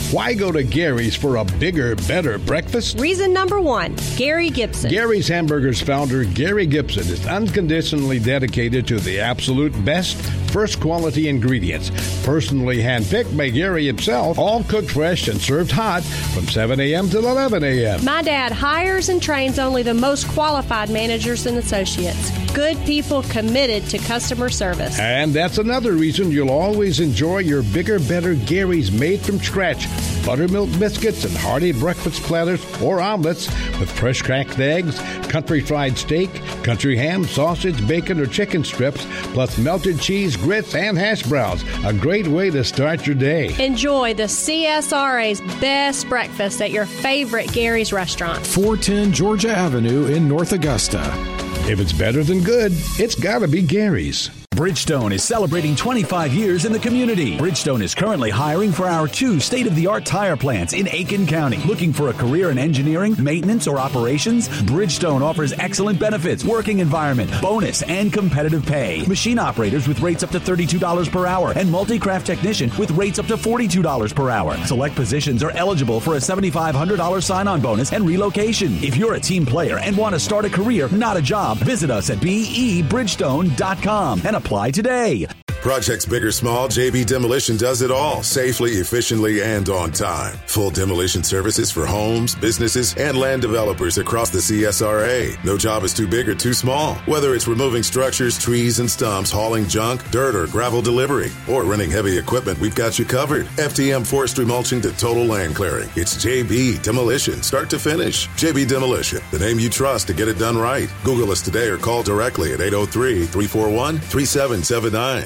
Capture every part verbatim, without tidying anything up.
Why go to Gary's for a bigger, better breakfast? Reason number one, Gary Gibson. Gary's Hamburgers founder, Gary Gibson, is unconditionally dedicated to the absolute best, first quality ingredients. Personally handpicked by Gary himself, all cooked fresh and served hot from seven a.m. till eleven a.m. My dad hires and trains only the most qualified managers and associates. Good people committed to customer service. And that's another reason you'll always enjoy your bigger, better Gary's made from scratch. Buttermilk biscuits and hearty breakfast platters or omelets with fresh cracked eggs, country fried steak, country ham, sausage, bacon, or chicken strips, plus melted cheese, grits, and hash browns. A great way to start your day. Enjoy the C S R A's best breakfast at your favorite Gary's restaurant. four ten Georgia Avenue in North Augusta. If it's better than good, it's got to be Gary's. Bridgestone is celebrating twenty-five years in the community. Bridgestone is currently hiring for our two state-of-the-art tire plants in Aiken County. Looking for a career in engineering, maintenance, or operations? Bridgestone offers excellent benefits, working environment, bonus, and competitive pay. Machine operators with rates up to thirty-two dollars per hour and multi-craft technician with rates up to forty-two dollars per hour. Select positions are eligible for a seven thousand five hundred dollars sign-on bonus and relocation. If you're a team player and want to start a career, not a job, visit us at b e bridgestone dot com and apply today. Projects big or small, J B Demolition does it all, safely, efficiently, and on time. Full demolition services for homes, businesses, and land developers across the C S R A. No job is too big or too small. Whether it's removing structures, trees, and stumps, hauling junk, dirt, or gravel delivery, or renting heavy equipment, we've got you covered. F T M forestry mulching to total land clearing. It's J B Demolition, start to finish. J B Demolition, the name you trust to get it done right. Google us today or call directly at eight oh three, three four one, three seven seven nine.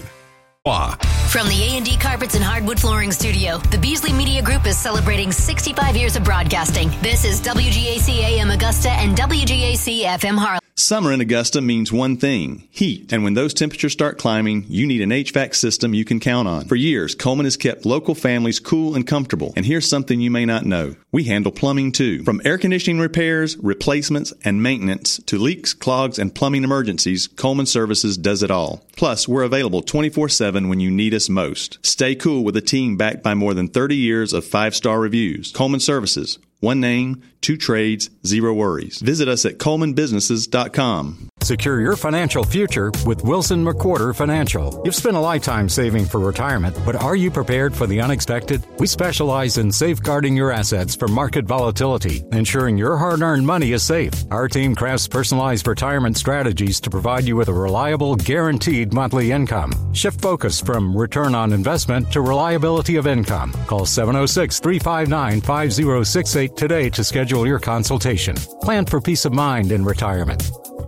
From the A and D Carpets and Hardwood Flooring Studio, the Beasley Media Group is celebrating sixty-five years of broadcasting. This is W G A C A M Augusta and W G A C F M Harlan. Summer in Augusta means one thing, heat. And when those temperatures start climbing, you need an H V A C system you can count on. For years, Coleman has kept local families cool and comfortable. And here's something you may not know. We handle plumbing too. From air conditioning repairs, replacements, and maintenance to leaks, clogs, and plumbing emergencies, Coleman Services does it all. Plus, we're available twenty-four seven when you need us most. Stay cool with a team backed by more than thirty years of five-star reviews. Coleman Services. One name, two trades, zero worries. Visit us at coleman businesses dot com. Secure your financial future with Wilson McWhorter Financial. You've spent a lifetime saving for retirement, but are you prepared for the unexpected? We specialize in safeguarding your assets from market volatility, ensuring your hard-earned money is safe. Our team crafts personalized retirement strategies to provide you with a reliable, guaranteed monthly income. Shift focus from return on investment to reliability of income. Call seven oh six, three five nine, five oh six eight today to schedule your consultation. Plan for peace of mind in retirement.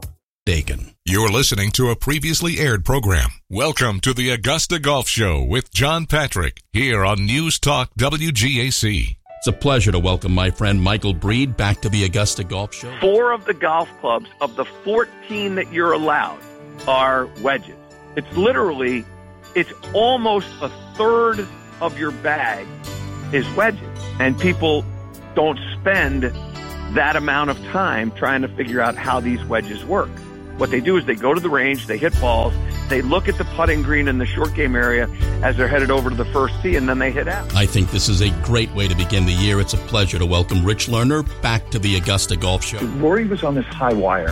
Aiken. You're listening to a previously aired program. Welcome to the Augusta Golf Show with John Patrick here on News Talk W G A C. It's a pleasure to welcome my friend Michael Breed back to the Augusta Golf Show. Four of the golf clubs of the fourteen that you're allowed are wedges. It's literally, it's almost a third of your bag is wedges. And people don't spend that amount of time trying to figure out how these wedges work. What they do is they go to the range, they hit balls, they look at the putting green in the short game area as they're headed over to the first tee, and then they hit out. I think this is a great way to begin the year. It's a pleasure to welcome Rich Lerner back to the Augusta Golf Show. Rory was on this high wire,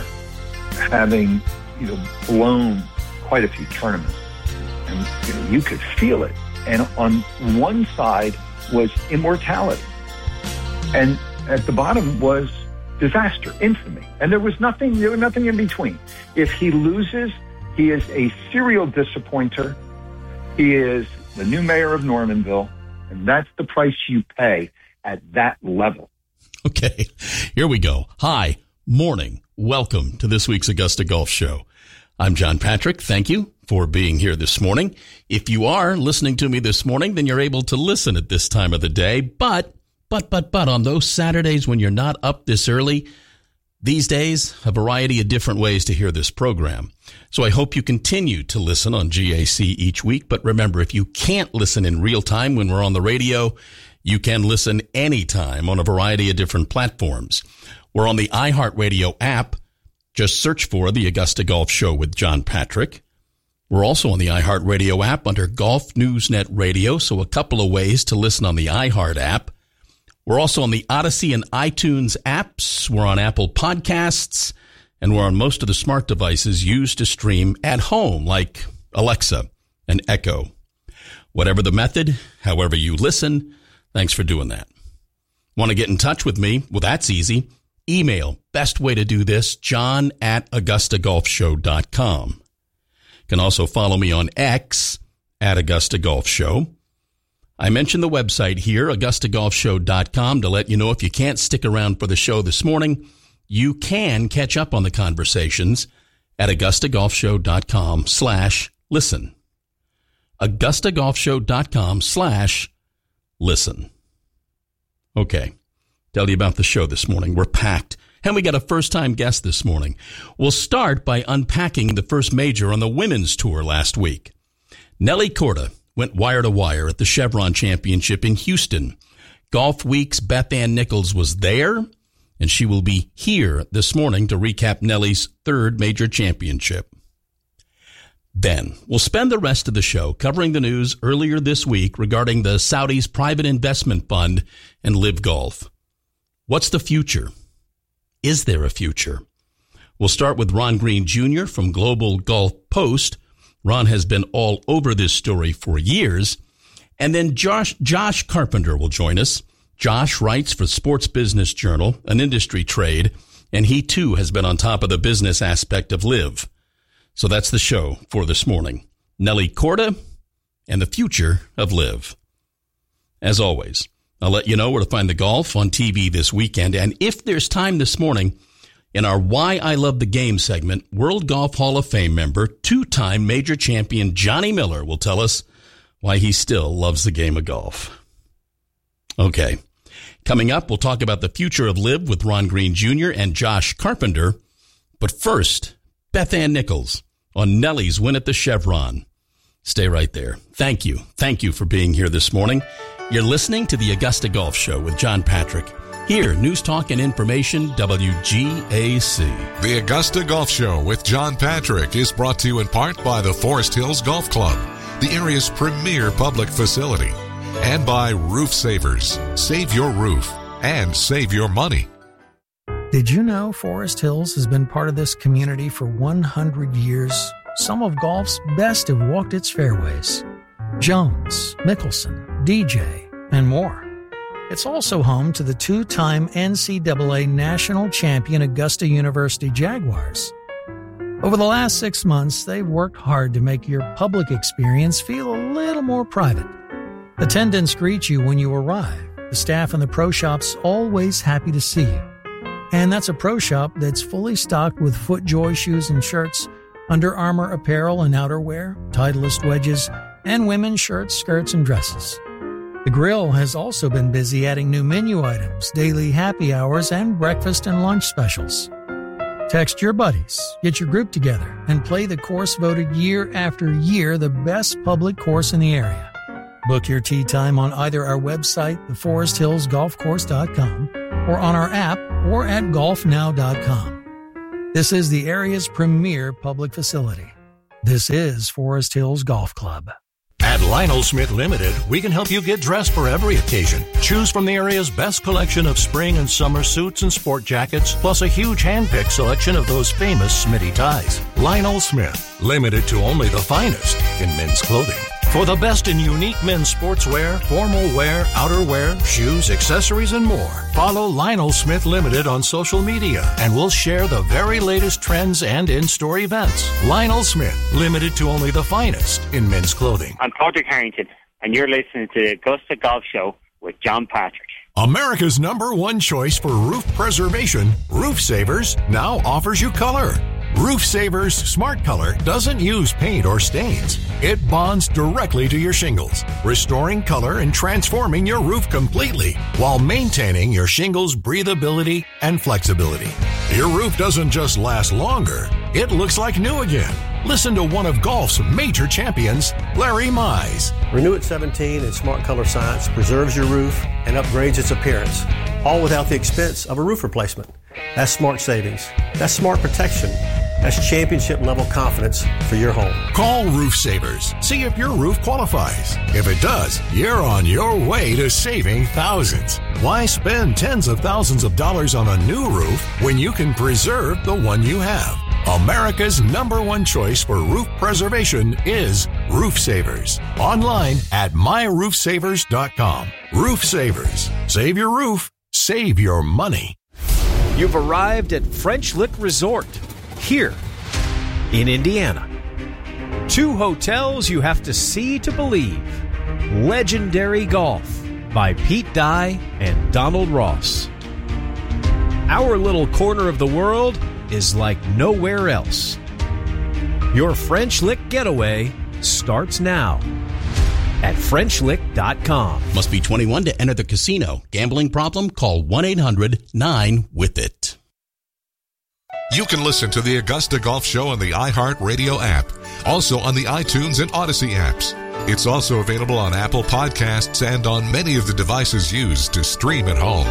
having, you know, blown quite a few tournaments, and you know, you could feel it. And on one side was immortality, and at the bottom was disaster, infamy. And there was nothing, there was nothing in between. If he loses, he is a serial disappointer. He is the new mayor of Normanville, and that's the price you pay at that level. Okay, here we go. Hi, morning. Welcome to this week's Augusta Golf Show. I'm John Patrick. Thank you for being here this morning. If you are listening to me this morning, then you're able to listen at this time of the day. But, but, but, but on those Saturdays when you're not up this early, these days, a variety of different ways to hear this program. So I hope you continue to listen on G A C each week. But remember, if you can't listen in real time when we're on the radio, you can listen anytime on a variety of different platforms. We're on the iHeartRadio app. Just search for the Augusta Golf Show with John Patrick. We're also on the iHeartRadio app under Golf News Net Radio, so a couple of ways to listen on the iHeart app. We're also on the Odyssey and iTunes apps. We're on Apple Podcasts, and we're on most of the smart devices used to stream at home, like Alexa and Echo. Whatever the method, however you listen, thanks for doing that. Want to get in touch with me? Well, that's easy. Email, best way to do this, john at augusta golf show dot com. You can also follow me on X, at Augusta Golf Show. I mentioned the website here, augusta golf show dot com, to let you know if you can't stick around for the show this morning, you can catch up on the conversations at augusta golf show dot com slash listen. augusta golf show dot com slash listen. Okay, tell you about the show this morning. We're packed, and we got a first-time guest this morning. We'll start by unpacking the first major on the women's tour last week. Nelly Korda went wire-to-wire at the Chevron Championship in Houston. Golf Week's Beth Ann Nichols was there, and she will be here this morning to recap Nelly's third major championship. Then, we'll spend the rest of the show covering the news earlier this week regarding the Saudis' private investment fund and Live Golf. What's the future? Is there a future? We'll start with Ron Green Junior from Global Golf Post. Ron has been all over this story for years. And then Josh, Josh Carpenter will join us. Josh writes for Sports Business Journal, an industry trade, and he too has been on top of the business aspect of Live. So that's the show for this morning. Nelly Korda and the future of Live. As always, I'll let you know where to find the golf on T V this weekend. And if there's time this morning, in our Why I Love the Game segment, World Golf Hall of Fame member, two-time major champion Johnny Miller will tell us why he still loves the game of golf. Okay, coming up, we'll talk about the future of Live with Ron Green Junior and Josh Carpenter. But first, Beth Ann Nichols on Nelly's win at the Chevron. Stay right there. Thank you. Thank you for being here this morning. You're listening to the Augusta Golf Show with John Patrick. Here, News Talk and Information, W G A C. The Augusta Golf Show with John Patrick is brought to you in part by the Forest Hills Golf Club, the area's premier public facility, and by Roof Savers. Save your roof and save your money. Did you know Forest Hills has been part of this community for one hundred years? Some of golf's best have walked its fairways. Jones, Mickelson, D J, and more. It's also home to the two-time N C double A national champion Augusta University Jaguars. Over the last six months, they've worked hard to make your public experience feel a little more private. Attendants greet you when you arrive. The staff in the pro shop's always happy to see you. And that's a pro shop that's fully stocked with FootJoy shoes and shirts, Under Armour apparel and outerwear, Titleist wedges, and women's shirts, skirts, and dresses. The grill has also been busy adding new menu items, daily happy hours, and breakfast and lunch specials. Text your buddies, get your group together, and play the course voted year after year the best public course in the area. Book your tee time on either our website, the forest hills golf course dot com, or on our app, or at golf now dot com. This is the area's premier public facility. This is Forest Hills Golf Club. At Lionel Smith Limited, we can help you get dressed for every occasion. Choose from the area's best collection of spring and summer suits and sport jackets, plus a huge hand-picked selection of those famous Smitty ties. Lionel Smith, limited to only the finest in men's clothing. For the best in unique men's sportswear, formal wear, outerwear, shoes, accessories, and more, follow Lionel Smith Limited on social media, and we'll share the very latest trends and in-store events. Lionel Smith, limited to only the finest in men's clothing. I'm Patrick Harrington, and you're listening to the Augusta Golf Show with John Patrick. America's number one choice for roof preservation, Roof Savers, now offers you color. Roof Savers Smart Color doesn't use paint or stains. It bonds directly to your shingles, restoring color and transforming your roof completely while maintaining your shingles' breathability and flexibility. Your roof doesn't just last longer, it looks like new again. Listen to one of golf's major champions, Larry Mize. Renew It seventeen and Smart Color Science preserves your roof and upgrades its appearance, all without the expense of a roof replacement. That's smart savings. That's smart protection. That's championship-level confidence for your home. Call Roof Savers. See if your roof qualifies. If it does, you're on your way to saving thousands. Why spend tens of thousands of dollars on a new roof when you can preserve the one you have? America's number one choice for roof preservation is Roof Savers. Online at my roof savers dot com. Roof Savers. Save your roof. Save your money. You've arrived at French Lick Resort here in Indiana. Two hotels you have to see to believe. Legendary Golf by Pete Dye and Donald Ross. Our little corner of the world is like nowhere else. Your French Lick getaway starts now at French Lick dot com. Must be twenty-one to enter the casino. Gambling problem? Call one eight hundred nine with it. You can listen to the Augusta Golf Show on the iHeartRadio app. Also on the iTunes and Odyssey apps. It's also available on Apple Podcasts and on many of the devices used to stream at home.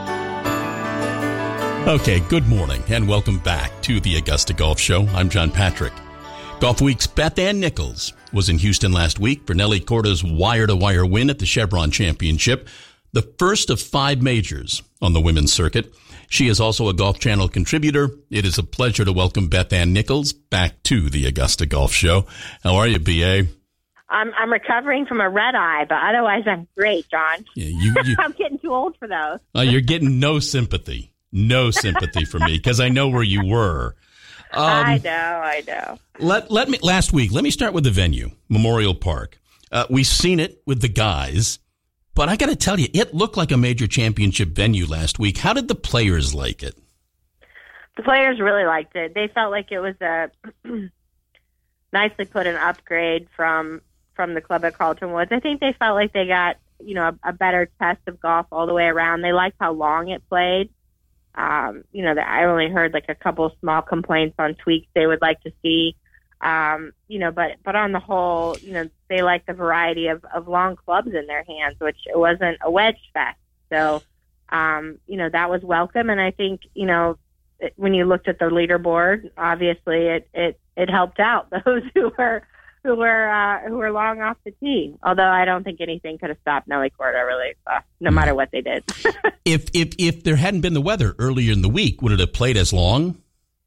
Okay, good morning and welcome back to the Augusta Golf Show. I'm John Patrick. Golf Week's Beth Ann Nichols was in Houston last week for Nelly Corda's wire-to-wire win at the Chevron Championship, the first of five majors on the women's circuit. She is also a Golf Channel contributor. It is a pleasure to welcome Beth Ann Nichols back to the Augusta Golf Show. How are you, B A? I'm I'm recovering from a red eye, but otherwise I'm great, John. Yeah, you, you, I'm getting too old for those. Uh, you're getting no sympathy. No sympathy for me because I know where you were. Um, I know, I know. Let let me last week. Let me start with the venue, Memorial Park. Uh, we've seen it with the guys, but I got to tell you, it looked like a major championship venue last week. How did the players like it? The players really liked it. They felt like it was a nicely put an upgrade from from the club at Carlton Woods. I think they felt like they got you know a, a better test of golf all the way around. They liked how long it played. Um, you know, I only heard like a couple of small complaints on tweaks they would like to see. Um, you know, but, but on the whole, you know, they like the variety of, of long clubs in their hands, which it wasn't a wedge fest. So, um, you know, that was welcome. And I think, you know, it, when you looked at the leaderboard, obviously it, it, it helped out those who were, who were, uh, who were long off the tee. Although I don't think anything could have stopped Nelly Corda, really, uh, no matter what they did. if, if, if there hadn't been the weather earlier in the week, would it have played as long?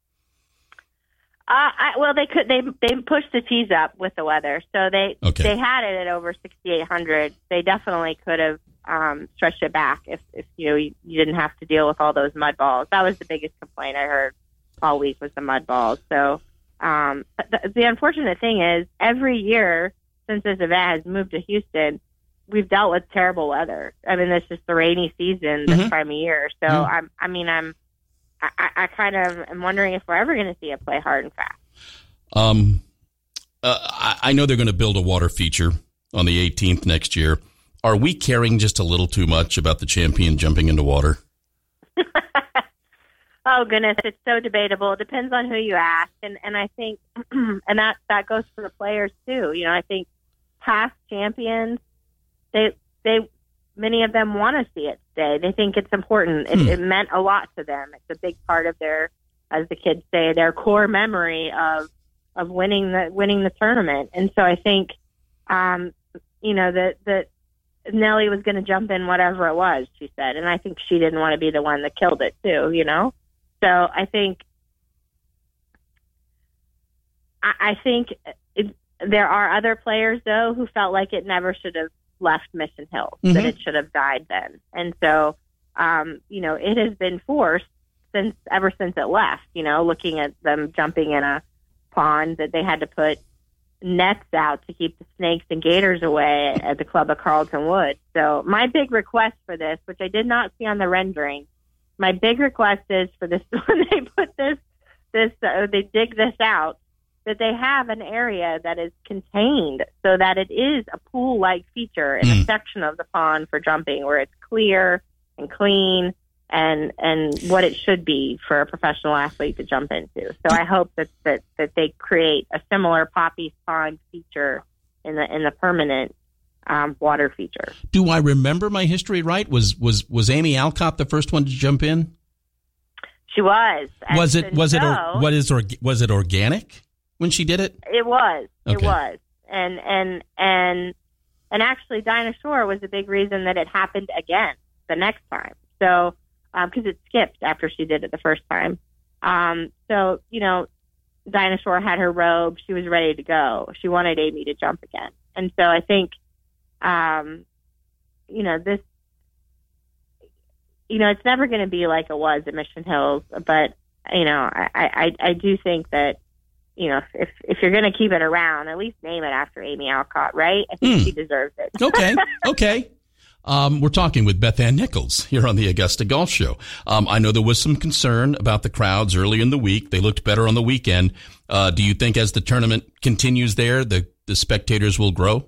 Uh, I, well, they could. They they pushed the tees up with the weather, so they okay. they had it at over sixty-eight hundred. They definitely could have um, stretched it back if, if you know you, you didn't have to deal with all those mud balls. That was the biggest complaint I heard all week was the mud balls. So um, the, the unfortunate thing is, every year since this event has moved to Houston, we've dealt with terrible weather. I mean, it's just the rainy season this mm-hmm. time of year. So mm-hmm. I'm. I mean, I'm. I, I kind of am wondering if we're ever going to see it play hard and fast. Um, uh, I, I know they're going to build a water feature on the eighteenth next year. Are we caring just a little too much about the champion jumping into water? Oh, goodness, it's so debatable. It depends on who you ask. And, and I think, and that, that goes for the players too. You know, I think past champions, they, they, many of them want to see it stay. They think it's important. It, hmm. it meant a lot to them. It's a big part of their, as the kids say, their core memory of of winning the winning the tournament. And so I think, um, you know, that that Nelly was going to jump in whatever it was, she said, and I think she didn't want to be the one that killed it too. You know, so I think I, I think it, there are other players though who felt like it never should have left Mission Hills, mm-hmm. that it should have died then. And so, um, you know, it has been forced since ever since it left, you know, looking at them jumping in a pond that they had to put nets out to keep the snakes and gators away at the club of Carlton Woods. So my big request for this, which I did not see on the rendering, my big request is for this, when they put this, this, uh, they dig this out, that they have an area that is contained so that it is a pool-like feature in mm. a section of the pond for jumping where it's clear and clean and and what it should be for a professional athlete to jump into. So I hope that, that, that they create a similar Poppy's Pond feature in the in the permanent um, water feature. Do I remember my history right? Was was was Amy Alcott the first one to jump in? She was. Was it? Was so, it? Or, what is? Or, was it organic when she did it? It was. Okay. It was. And and and and actually, Dinah Shore was a big reason that it happened again the next time. So because um, it skipped after she did it the first time. Um, so you know, Dinah Shore had her robe. She was ready to go. She wanted Amy to jump again. And so I think, um, you know, this. You know, it's never going to be like it was at Mission Hills, but you know, I, I, I do think that, you know, if if you're going to keep it around, at least name it after Amy Alcott, right? I think mm. she deserves it. Okay, okay. Um, we're talking with Beth Ann Nichols here on the Augusta Golf Show. Um, I know there was some concern about the crowds early in the week. They looked better on the weekend. Uh, do you think as the tournament continues there, the, the spectators will grow?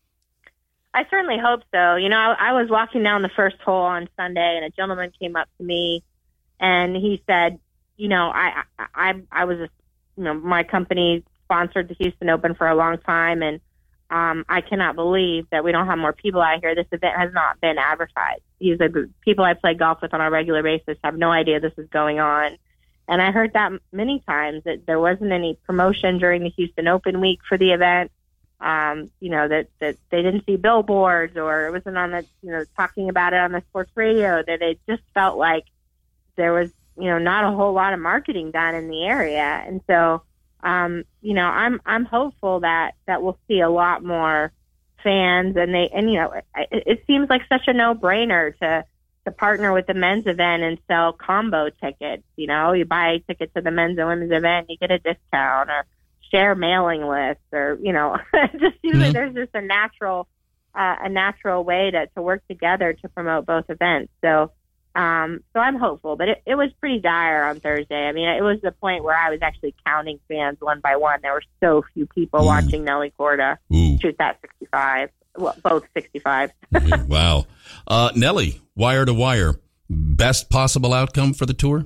I certainly hope so. You know, I, I was walking down the first hole on Sunday, and a gentleman came up to me, and he said, "You know, I I I, I was, a, you know, my company sponsored the Houston Open for a long time, and um, I cannot believe that we don't have more people out here. This event has not been advertised. He's like, people I play golf with on a regular basis have no idea this is going on." And I heard that many times, that there wasn't any promotion during the Houston Open week for the event. Um, you know, that, that they didn't see billboards, or it wasn't on the, you know, talking about it on the sports radio, that it just felt like there was, you know, not a whole lot of marketing done in the area. And so, um, you know, I'm, I'm hopeful that, that we'll see a lot more fans, and they, and, you know, it, it seems like such a no brainer to, to partner with the men's event and sell combo tickets. You know, you buy a ticket to the men's and women's event, you get a discount, or share mailing lists, or, you know, it just seems mm-hmm. like there's just a natural, uh, a natural way to, to work together to promote both events. So, um, so I'm hopeful, but it, it was pretty dire on Thursday. I mean, it was the point where I was actually counting fans one by one. There were so few people Ooh. watching Nelly Korda shoot that sixty-five, well, both sixty-five. Wow. Uh, Nelly, wire to wire, best possible outcome for the tour?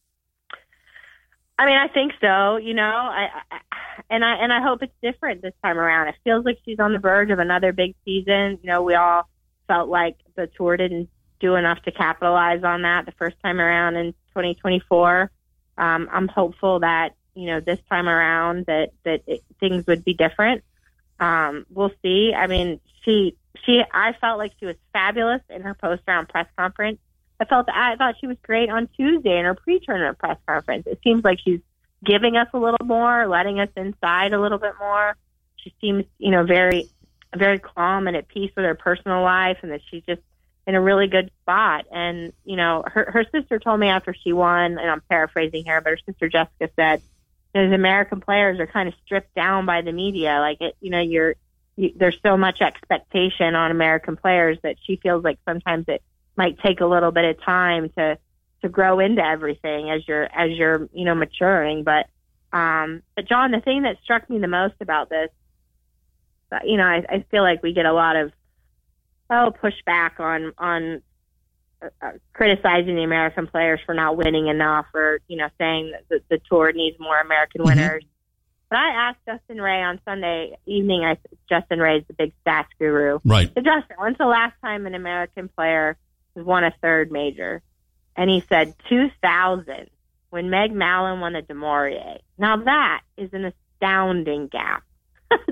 I mean, I think so. You know, I, I and I and I hope it's different this time around. It feels like she's on the verge of another big season. You know, we all felt like the tour didn't do enough to capitalize on that the first time around in twenty twenty-four. Um, I'm hopeful that, you know, this time around that that it, things would be different. Um, we'll see. I mean, she she I felt like she was fabulous in her post round press conference. I felt I thought she was great on Tuesday in her pre-tournament press conference. It seems like she's giving us a little more, letting us inside a little bit more. She seems, you know, very, very calm and at peace with her personal life, and that she's just in a really good spot. And, you know, her her sister told me after she won, and I'm paraphrasing here, but her sister Jessica said, "Those American players are kind of stripped down by the media. Like, it, you know, you're you, there's so much expectation on American players that she feels like sometimes it might take a little bit of time to, to grow into everything as you're, as you're, you know, maturing." But, um, but John, the thing that struck me the most about this, you know, I, I feel like we get a lot of, oh, pushback on, on uh, criticizing the American players for not winning enough, or, you know, saying that the, the tour needs more American mm-hmm. winners. But I asked Justin Ray on Sunday evening, I, Justin Ray is the big stats guru. Right. So Justin, when's the last time an American player won a third major? And he said two thousand, when Meg Mallon won the Du Maurier. Now that is an astounding gap.